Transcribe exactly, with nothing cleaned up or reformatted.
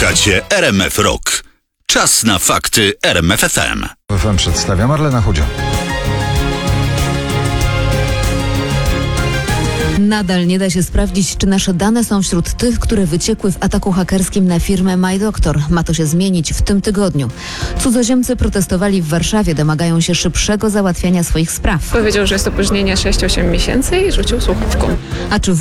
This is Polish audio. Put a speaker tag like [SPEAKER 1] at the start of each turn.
[SPEAKER 1] Słuchacie R M F Rock. Czas na fakty R M F F M.
[SPEAKER 2] F M przedstawia Marlena Chudzio.
[SPEAKER 3] Nadal nie da się sprawdzić, czy nasze dane są wśród tych, które wyciekły w ataku hakerskim na firmę MyDoctor. Ma to się zmienić w tym tygodniu. Cudzoziemcy protestowali w Warszawie, domagają się szybszego załatwiania swoich spraw.
[SPEAKER 4] Powiedział, że jest opóźnienie sześć osiem miesięcy i rzucił słuchawką.
[SPEAKER 3] A czy